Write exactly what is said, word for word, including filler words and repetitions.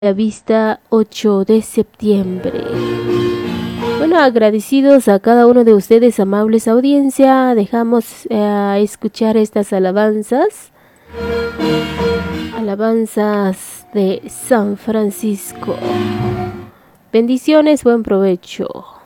La vista ocho de septiembre. Bueno, agradecidos a cada uno de ustedes, amables audiencia, dejamos eh, escuchar estas alabanzas. Alabanzas de San Francisco. Bendiciones, buen provecho.